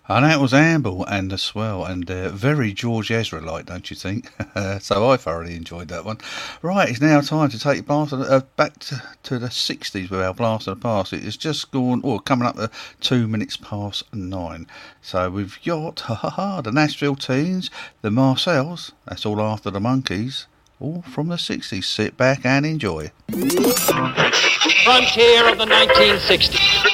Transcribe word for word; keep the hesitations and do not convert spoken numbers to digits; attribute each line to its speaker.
Speaker 1: And that was Amble and the Swell, and uh, very George Ezra-like, don't you think? So I thoroughly enjoyed that one. Right, it's now time to take blast of the, uh, back to, to the sixties with our Blast of the Past. It is just gone, or coming up to two minutes past nine. So we've got, ha ha ha, the Nashville Teens, the Marcells, that's all after the Monkeys, all from the sixties. Sit back and enjoy.
Speaker 2: Frontier of the nineteen sixties.